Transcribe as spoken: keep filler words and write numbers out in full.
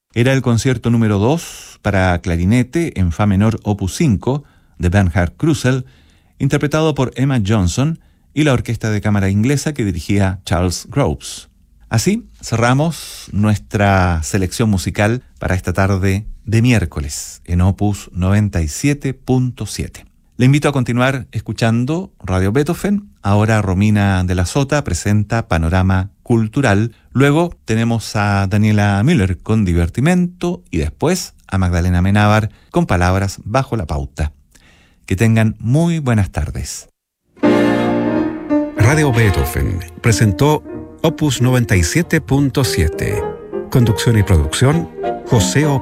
Era el concierto número dos para clarinete en fa menor opus cinco de Bernhard Krusell, interpretado por Emma Johnson y la orquesta de cámara inglesa que dirigía Charles Groves. Así cerramos nuestra selección musical para esta tarde de miércoles en Opus noventa y siete punto siete. Le invito a continuar escuchando Radio Beethoven. Ahora Romina de la Sota presenta Panorama Cultural. Luego tenemos a Daniela Müller con Divertimento y después a Magdalena Menábar con Palabras bajo la pauta. Que tengan muy buenas tardes. Radio Beethoven presentó Opus noventa y siete punto siete. Conducción y producción, José O.